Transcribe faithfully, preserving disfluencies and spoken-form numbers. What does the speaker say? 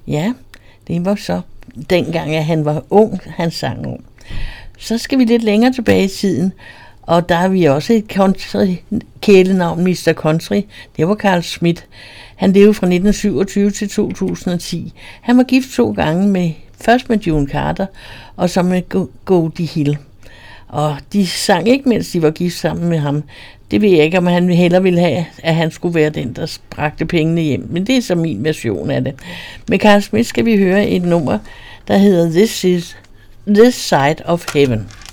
Ja, det var så dengang, at han var ung, han sang om. Så skal vi lidt længere tilbage i tiden, og der er vi også et country kælenavn, mister Country. Det var Carl Schmidt. Han levede fra nitten syvogtyve til to tusind og ti. Han var gift to gange, med først med June Carter, og så med Goldie Hill. Og de sang ikke, mens de var gift sammen med ham. Det ved jeg ikke, om han hellere ville have, at han skulle være den, der bragte pengene hjem. Men det er så min version af det. Med Carl Schmidt skal vi høre et nummer, der hedder This is This Side of Heaven.